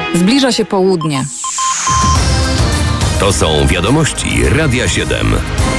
Zbliża się południe. To są wiadomości Radia 7.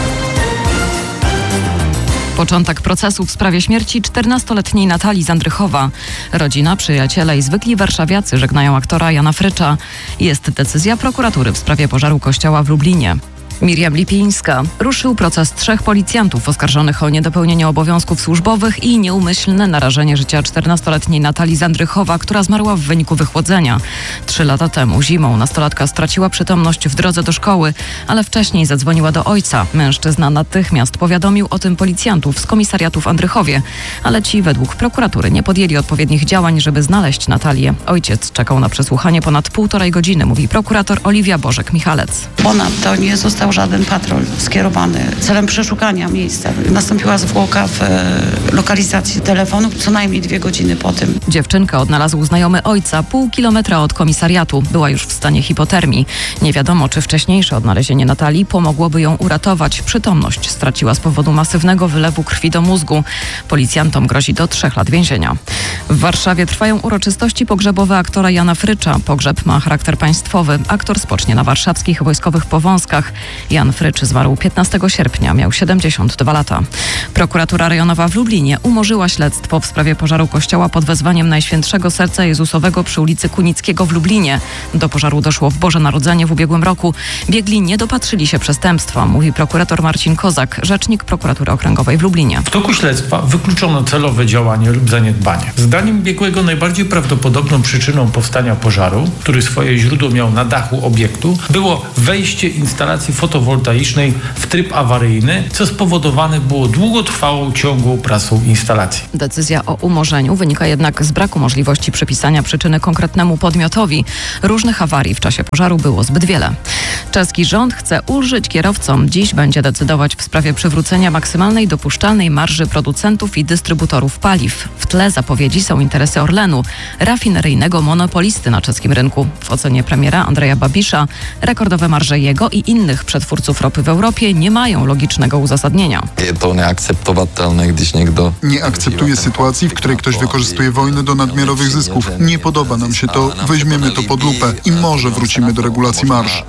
Początek procesu w sprawie śmierci 14-letniej Natalii z Andrychowa. Rodzina, przyjaciele i zwykli warszawiacy żegnają aktora Jana Frycza. Jest decyzja prokuratury w sprawie pożaru kościoła w Lublinie. Miriam Lipińska. Ruszył proces 3 policjantów oskarżonych o niedopełnienie obowiązków służbowych i nieumyślne narażenie życia 14-letniej Natalii z Andrychowa, która zmarła w wyniku wychłodzenia. 3 lata temu zimą nastolatka straciła przytomność w drodze do szkoły, ale wcześniej zadzwoniła do ojca. Mężczyzna natychmiast powiadomił o tym policjantów z komisariatu w Andrychowie, ale ci według prokuratury nie podjęli odpowiednich działań, żeby znaleźć Natalię. Ojciec czekał na przesłuchanie ponad 1,5 godziny, mówi prokurator Oliwia Bożek-Michalec. Ponadto nie został żaden patrol skierowany celem przeszukania miejsca. Nastąpiła zwłoka w lokalizacji telefonu co najmniej 2 godziny po tym. Dziewczynkę odnalazł znajomy ojca 0,5 kilometra od komisariatu. Była już w stanie hipotermii. Nie wiadomo, czy wcześniejsze odnalezienie Natalii pomogłoby ją uratować. Przytomność straciła z powodu masywnego wylewu krwi do mózgu. Policjantom grozi do 3 lat więzienia. W Warszawie trwają uroczystości pogrzebowe aktora Jana Frycza. Pogrzeb ma charakter państwowy. Aktor spocznie na warszawskich wojskowych Powązkach. Jan Frycz zmarł 15 sierpnia, miał 72 lata. Prokuratura rejonowa w Lublinie umorzyła śledztwo w sprawie pożaru kościoła pod wezwaniem Najświętszego Serca Jezusowego przy ulicy Kunickiego w Lublinie. Do pożaru doszło w Boże Narodzenie w ubiegłym roku. Biegli nie dopatrzyli się przestępstwa, mówi prokurator Marcin Kozak, rzecznik prokuratury okręgowej w Lublinie. W toku śledztwa wykluczono celowe działanie lub zaniedbanie. Zdaniem biegłego najbardziej prawdopodobną przyczyną powstania pożaru, który swoje źródło miał na dachu obiektu, było wejście instalacji fotowoltaicznej w tryb awaryjny, co spowodowane było długotrwałą, ciągłą pracą instalacji. Decyzja o umorzeniu wynika jednak z braku możliwości przypisania przyczyny konkretnemu podmiotowi. Różnych awarii w czasie pożaru było zbyt wiele. Czeski rząd chce ulżyć kierowcom. Dziś będzie decydować w sprawie przywrócenia maksymalnej dopuszczalnej marży producentów i dystrybutorów paliw. W tle zapowiedzi są interesy Orlenu, rafineryjnego monopolisty na czeskim rynku. W ocenie premiera Andreja Babisza rekordowe marże jego i innych przetwórców ropy w Europie nie mają logicznego uzasadnienia. Nie akceptuję sytuacji, w której ktoś wykorzystuje wojnę do nadmiarowych zysków. Nie podoba nam się to, weźmiemy to pod lupę i może wrócimy do regulacji marż.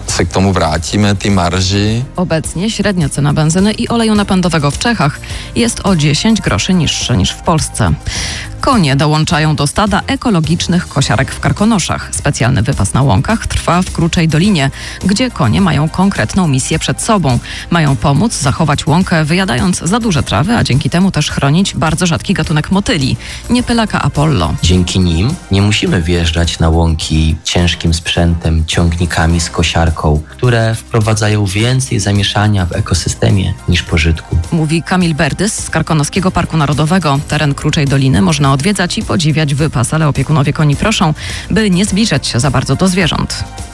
Obecnie średnia cena benzyny i oleju napędowego w Czechach jest o 10 groszy niższa niż w Polsce. Konie dołączają do stada ekologicznych kosiarek w Karkonoszach. Specjalny wypas na łąkach trwa w Kruczej Dolinie, gdzie konie mają konkretną misję przed sobą. Mają pomóc zachować łąkę, wyjadając za duże trawy, a dzięki temu też chronić bardzo rzadki gatunek motyli, niepylaka Apollo. Dzięki nim nie musimy wjeżdżać na łąki ciężkim sprzętem, ciągnikami z kosiarką, które wprowadzają więcej zamieszania w ekosystemie niż pożytku. Mówi Kamil Berdys z Karkonoskiego Parku Narodowego. Teren Kruczej Doliny można odwiedzać i podziwiać wypas, ale opiekunowie koni proszą, by nie zbliżać się za bardzo do zwierząt.